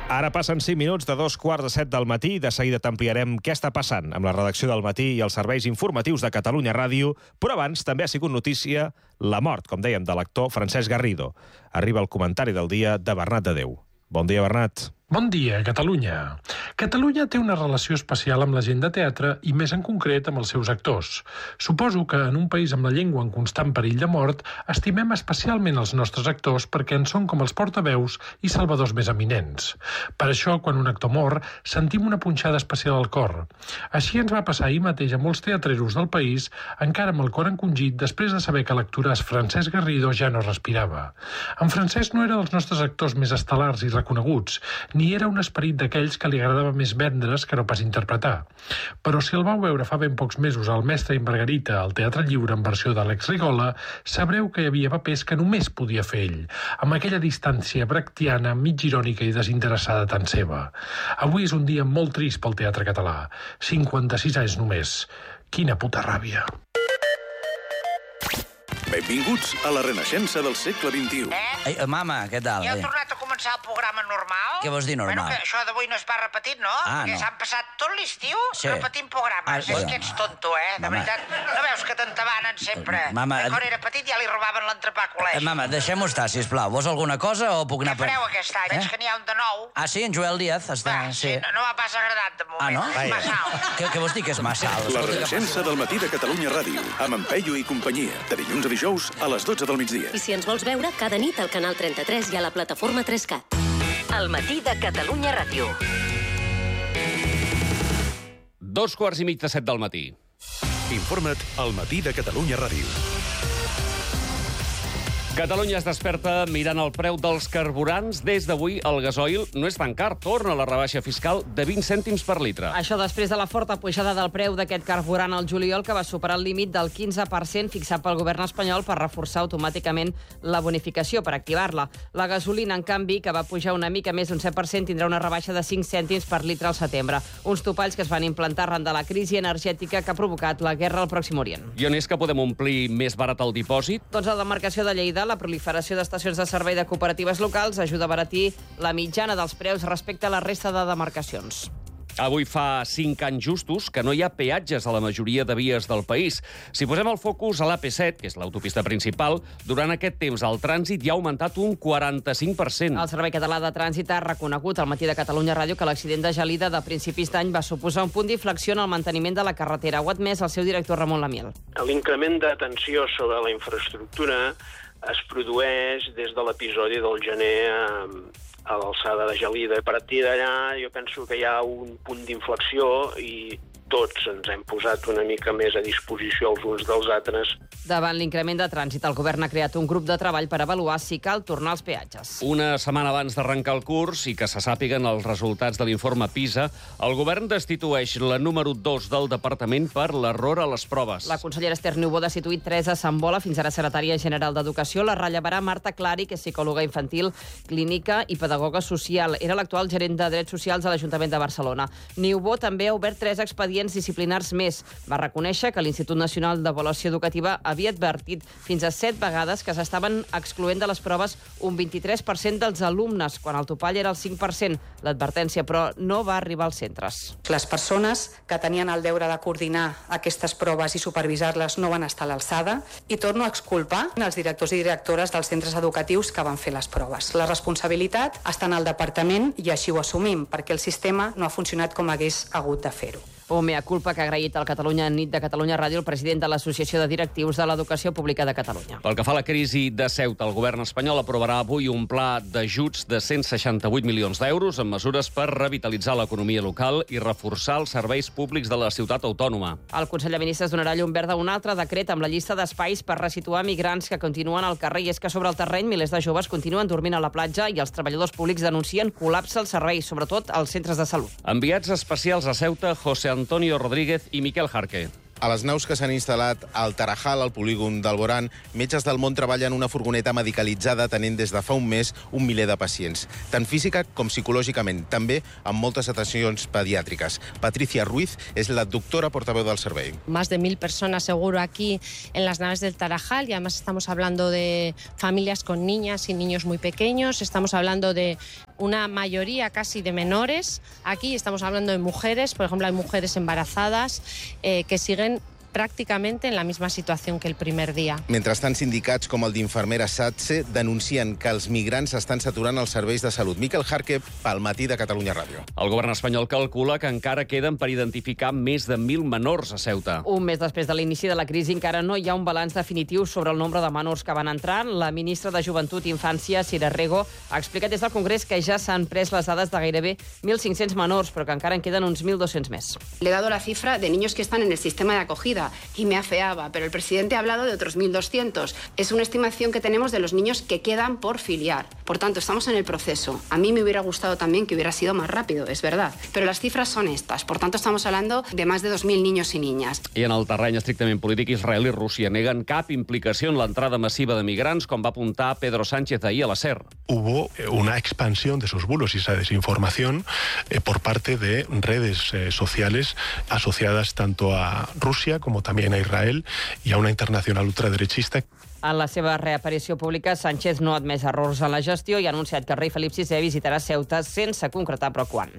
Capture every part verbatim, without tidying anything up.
Ara passen cinc minuts de dos quarts de set del matí i de seguida t'ampliarem què està passant amb la redacció del Matí i els serveis informatius de Catalunya Ràdio, però abans també ha sigut notícia la mort, com dèiem, de l'actor Francesc Garrido. Arriba el comentari del dia de Bernat de Déu. Bon dia, Bernat. Bon dia, Catalunya. Catalunya té una relació especial amb la gent de teatre i més en concret amb els seus actors. Suposo que en un país amb la llengua en constant perill de mort estimem especialment els nostres actors perquè en són com els portaveus i salvadors més eminents. Per això, quan un actor mor, sentim una punxada especial al cor. Així ens va passar ahir mateix a molts teatreros del país, encara amb el cor encongit després de saber que l'actoràs Francesc Garrido ja no respirava. En Francesc no era dels nostres actors més estel·lars i reconeguts, ni era un esperit d'aquells que li agradava més vendre's que no pas interpretar. Però si el vau veure fa ben pocs mesos al Mestre i Margarita al Teatre Lliure en versió d'Àlex Rigola, sabreu que hi havia papers que només podia fer ell, amb aquella distància brechtiana, mig irònica i desinteressada tan seva. Avui és un dia molt trist pel teatre català. cinquanta-sis anys només. Quina puta ràbia. Benvinguts a la renaixença del segle vint-i-u. Eh? Ei, mama, què tal? Ja heu Eh? tornat a començar el programa normal? Què vols dir, normal? Bueno, que això d'avui no es va repetit, no? Ah, Perquè no. s'han passat tot l'estiu Sí. repetint programes. Ah, és bueno. que ets tonto, eh? De Mama. veritat. No veus que t'entabanen sempre? Mama, Que quan era petit ja li robaven l'entrepà a col·legi. Eh, mama, deixem-ho estar, sisplau. Vols alguna cosa o puc Què anar... per- fareu aquest any? Eh? Veig que n'hi ha un de nou. Ah, sí, en Joel Díaz està... Va, sí, no, no m'ha pas agradat de moment. Ah, no? És massa alt. Què, què vols dir que és massa alt? La Escolta, què renaixença del matí de Catalunya Ràdio, amb en Peyu i companyia, de dilluns a dijous a les dotze del migdia. I si ens vols veure, cada nit al canal trenta-tres i a la plataforma tres cat. El matí de Catalunya Ràdio. Dos quarts i mig de set del matí. Informa't al matí de Catalunya Ràdio. Catalunya es desperta mirant el preu dels carburants. Des d'avui el gasoil no és tan car. Torna la rebaixa fiscal de vint cèntims per litre. Això després de la forta pujada del preu d'aquest carburant al juliol, que va superar el límit del quinze per cent fixat pel govern espanyol per reforçar automàticament la bonificació, per activar-la. La gasolina, en canvi, que va pujar una mica més d'un set per cent, tindrà una rebaixa de cinc cèntims per litre al setembre. Uns topalls que es van implantar arran de la crisi energètica que ha provocat la guerra al Pròxim Orient. I on és que podem omplir més barat el dipòsit? Doncs a la demarcació de Lleida, la proliferació d'estacions de servei de cooperatives locals ajuda a abaratir la mitjana dels preus respecte a la resta de demarcacions. Avui fa cinc anys justos que no hi ha peatges a la majoria de vies del país. Si posem el focus a l'A P set, que és l'autopista principal, durant aquest temps el trànsit ja ha augmentat un quaranta-cinc per cent. El Servei Català de Trànsit ha reconegut al matí de Catalunya Ràdio que l'accident de Gelida de principis d'any va suposar un punt d'inflexió en el manteniment de la carretera. Ho ha admès el seu director Ramon Lamiel. L'increment d'atenció sobre la infraestructura es produeix des de l'episodi del gener a, a l'alçada de Gelida. A partir d'allà jo penso que hi ha un punt d'inflexió i tots ens hem posat una mica més a disposició els uns dels altres. Davant l'increment de trànsit, el govern ha creat un grup de treball per avaluar si cal tornar als peatges. Una setmana abans d'arrencar el curs i que se sàpiguen els resultats de l'informe PISA, el govern destitueix la número dos del departament per l'error a les proves. La consellera Esther Niubó ha destituït Teresa Sambola, fins ara secretària general d'Educació. La rellevarà Marta Clari, que és psicòloga infantil, clínica i pedagoga social. Era l'actual gerent de Drets Socials a l'Ajuntament de Barcelona. Niubó també ha obert tres expedients disciplinars més. Va reconèixer que l'Institut Nacional d'Avaluació Educativa havia advertit fins a set vegades que s'estaven excloent de les proves un vint-i-tres per cent dels alumnes, quan el topall era el cinc per cent. L'advertència, però, no va arribar als centres. Les persones que tenien el deure de coordinar aquestes proves i supervisar-les no van estar a l'alçada i torno a exculpar els directors i directores dels centres educatius que van fer les proves. La responsabilitat està en el departament i així ho assumim, perquè el sistema no ha funcionat com hagués hagut de fer-ho. Un mea culpa que ha agraït al Catalunya Nit de Catalunya Ràdio el president de l'Associació de Directius de l'Educació Pública de Catalunya. Pel que fa a la crisi de Ceuta, el govern espanyol aprovarà avui un pla d'ajuts de cent seixanta-vuit milions d'euros amb mesures per revitalitzar l'economia local i reforçar els serveis públics de la ciutat autònoma. El Consell de Ministres donarà llum verda a un altre decret amb la llista d'espais per resituar migrants que continuen al carrer, i és que sobre el terreny milers de joves continuen dormint a la platja i els treballadors públics denuncien col·lapse als serveis, sobretot als centres de salut. Enviats especials a Ceuta, José Antonio Rodríguez i Miquel Jarque. A les naus que s'han instal·lat al Tarajal, al polígon d'Alborán, metges del món treballen una furgoneta medicalitzada atenent des de fa un mes un miler de pacients, tant física com psicològicament, també amb moltes atencions pediàtriques. Patricia Ruiz és la doctora portaveu del servei. Más de mil personas seguro aquí en las naves del Tarajal y además estamos hablando de familias con niñas y niños muy pequeños, estamos hablando de una mayoría casi de menores. Aquí estamos hablando de mujeres, por ejemplo, hay mujeres embarazadas eh, que siguen pràcticament en la misma situació que el primer dia. Mentrestant, sindicats com el d'infermeres SATSE denuncien que els migrants estan saturant els serveis de salut. Miquel Jarque, pel Matí de Catalunya Ràdio. El govern espanyol calcula que encara queden per identificar més de mil menors a Ceuta. Un mes després de l'inici de la crisi encara no hi ha un balanç definitiu sobre el nombre de menors que van entrar. La ministra de Joventut i Infància, Sira Rego, ha explicat des del Congrés que ja s'han pres les dades de gairebé mil cinc-cents menors, però que encara en queden uns mil dos-cents més. Le he dado la cifra de niños que están en el sistema de acogida y me afeaba, pero el presidente ha hablado de otros mil doscientos. Es una estimación que tenemos de los niños que quedan por filiar. Por tanto, estamos en el proceso. A mí me hubiera gustado también que hubiera sido más rápido, es verdad, pero las cifras son estas. Por tanto, estamos hablando de más de dos mil niños y niñas. I en el terreny estrictament polític, Israel i Rússia neguen cap implicació en l'entrada massiva de migrants, com va apuntar Pedro Sánchez ahir a la SER. Hubo una expansión de esos bulos y esa desinformación eh, por parte de redes eh, sociales asociadas tanto a Rusia como también a Israel y a una internacional ultraderechista. En la seva reaparició pública, Sánchez no ha admès errors en la gestió i ha anunciat que el rei Felip sisè visitarà Ceuta sense concretar però quan.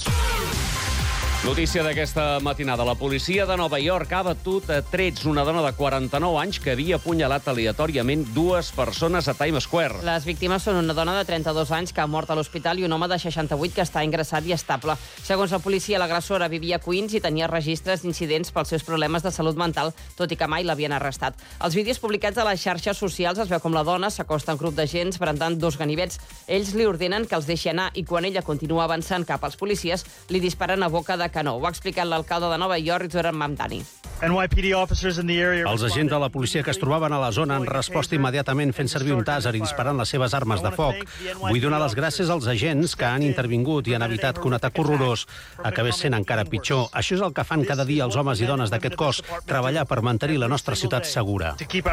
Notícia d'aquesta matinada. La policia de Nova York ha batut a trets una dona de quaranta-nou anys que havia apunyalat aleatòriament dues persones a Times Square. Les víctimes són una dona de trenta-dos anys que ha mort a l'hospital i un home de seixanta-vuit que està ingressat i estable. Segons la policia, l'agressora vivia a Queens i tenia registres d'incidents pels seus problemes de salut mental, tot i que mai l'havien arrestat. Els vídeos publicats a les xarxes socials es veu com la dona s'acosta a un grup d'agents brandant dos ganivets. Ells li ordenen que els deixi anar i quan ella continua avançant cap als policies, li disparen a boca de canó. Ho ha explicat l'alcalde de Nova York, Zoran Mamdani. Els agents de la policia que es trobaven a la zona han respost immediatament fent servir un tàser i disparant les seves armes de foc. Vull donar les gràcies als agents que han intervingut i han evitat que un atac horrorós acabés sent encara pitjor. Això és el que fan cada dia els homes i dones d'aquest cos, treballar per mantenir la nostra ciutat segura.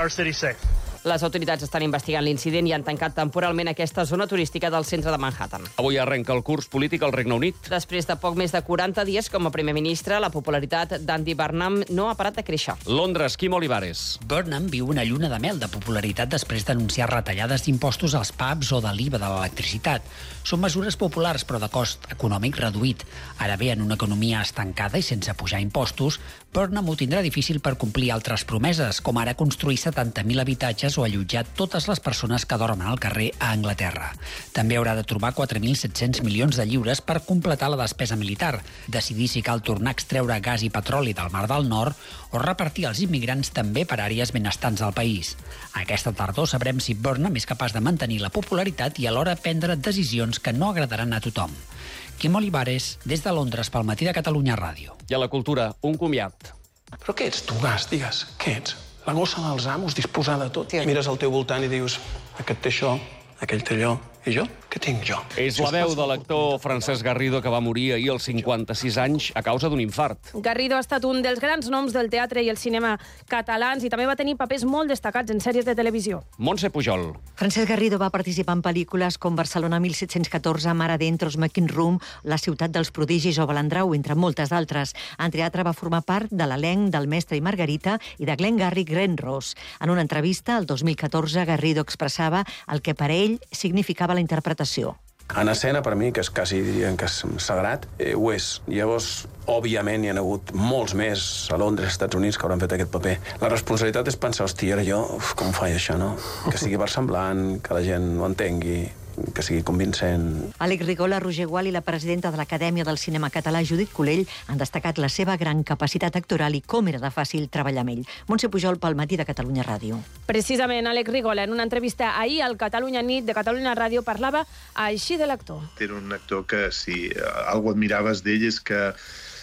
Les autoritats estan investigant l'incident i han tancat temporalment aquesta zona turística del centre de Manhattan. Avui arrenca el curs polític al Regne Unit. Després de poc més de quaranta dies com a primer ministre, la popularitat d'Andy Burnham no ha parat de créixer. Londres, Quim Olivares. Burnham viu una lluna de mel de popularitat després d'anunciar retallades d'impostos als pubs o de l'I V A de l'electricitat. Són mesures populars, però de cost econòmic reduït. Ara bé, en una economia estancada i sense pujar impostos, Burnham ho tindrà difícil per complir altres promeses, com ara construir setanta mil habitatges o allotjar totes les persones que dormen al carrer a Anglaterra. També haurà de trobar quatre mil set-cents milions de lliures per completar la despesa militar, decidir si cal tornar a extreure gas i petroli del Mar del Nord o repartir els immigrants també per àrees benestants del país. Aquesta tardor sabrem si Burnham és capaç de mantenir la popularitat i alhora prendre decisions que no agradaran a tothom. Quim Olivares, des de Londres, pel Matí de Catalunya Ràdio. I a la cultura, un comiat. Però què ets tu, Gas? Digues, què ets? La gossa dels amos, disposada a tot. Mires al teu voltant i dius, aquest té això, aquell té allò, i jo? Què tinc jo? És la veu de l'actor Francesc Garrido, que va morir ahir als cinquanta-sis anys a causa d'un infart. Garrido ha estat un dels grans noms del teatre i el cinema catalans i també va tenir papers molt destacats en sèries de televisió. Montse Pujol. Francesc Garrido va participar en pel·lícules com Barcelona mil set-cents catorze, Mar adentro, Smoking Room, La ciutat dels prodigis o Balandrau, entre moltes d'altres. En teatre va formar part de l'elenc del Mestre i Margarita i de Glengarry Glen Ross. En una entrevista, el dos mil catorze, Garrido expressava el que per a ell significava la interpretació. En escena, per mi, que és quasi, diríem que és sagrat, eh, ho és. Llavors, òbviament, hi ha hagut molts més a Londres, als Estats Units, que hauran fet aquest paper. La responsabilitat és pensar, hòstia, ara jo, uf, com ho faig això, no? Que sigui versemblant, que la gent ho entengui, que sigui convincent. Àlex Rigola, Roger Gual i la presidenta de l'Acadèmia del Cinema Català, Judit Colell, han destacat la seva gran capacitat actoral i com era de fàcil treballar amb ell. Montse Pujol, pel Matí de Catalunya Ràdio. Precisament, Àlex Rigola, en una entrevista ahir al Catalunya Nit de Catalunya Ràdio, parlava així de l'actor. Era un actor que, si algú admiraves d'ell, és que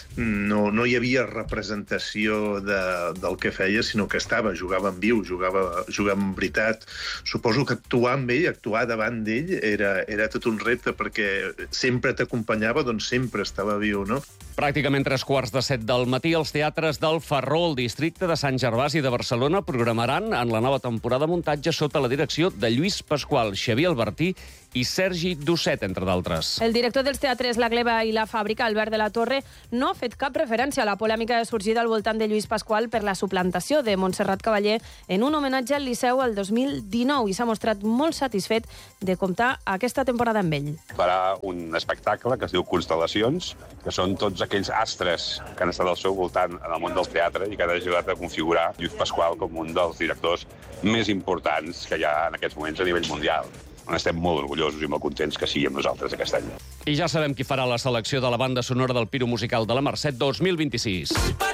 no, no hi havia representació de, del que feia, sinó que estava, jugava en viu, jugava, jugava en veritat. Suposo que actuar amb ell, actuar davant d'ell, era, era tot un repte, perquè sempre t'acompanyava, doncs sempre estava viu, no? Pràcticament tres quarts de set del matí, els teatres del Ferró, el districte de Sant Gervasi de Barcelona, programaran en la nova temporada muntatge sota la direcció de Lluís Pasqual, Xavier Albertí i Sergi Dosset, entre d'altres. El director dels teatres La Gleva i La Fàbrica, Albert de la Torre, no ha fet cap referència a la polèmica sorgida al voltant de Lluís Pasqual per la suplantació de Montserrat Cavaller en un homenatge al Liceu el dos mil dinou i s'ha mostrat molt satisfet de comptar aquesta temporada amb ell. Farà un espectacle que es diu Constel·lacions, que són tots aquells astres que han estat al seu voltant en el món del teatre i que han ajudat a configurar Lluís Pasqual com un dels directors més importants que hi ha en aquests moments a nivell mundial. Estem molt orgullosos i molt contents que sigui amb nosaltres aquest any. I ja sabem qui farà la selecció de la banda sonora del Piro Musical de la Mercè dos mil vint-i-sis.